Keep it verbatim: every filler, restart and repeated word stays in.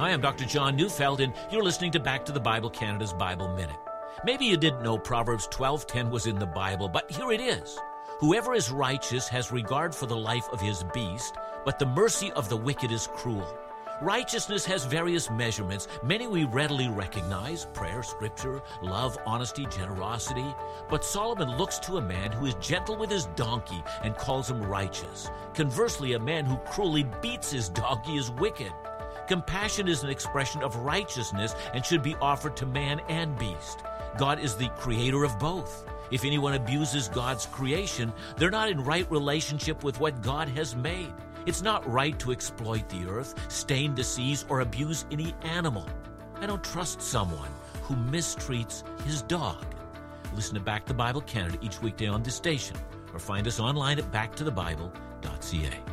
Hi, I'm Doctor John Neufeld, and you're listening to Back to the Bible Canada's Bible Minute. Maybe you didn't know Proverbs twelve ten was in the Bible, but here it is. Whoever is righteous has regard for the life of his beast, but the mercy of the wicked is cruel. Righteousness has various measurements. Many we readily recognize: prayer, scripture, love, honesty, generosity. But Solomon looks to a man who is gentle with his donkey and calls him righteous. Conversely, a man who cruelly beats his donkey is wicked. Compassion is an expression of righteousness and should be offered to man and beast. God is the creator of both. If anyone abuses God's creation, they're not in right relationship with what God has made. It's not right to exploit the earth, stain the seas, or abuse any animal. I don't trust someone who mistreats his dog. Listen to Back to the Bible Canada each weekday on this station, or find us online at back to the bible dot c a.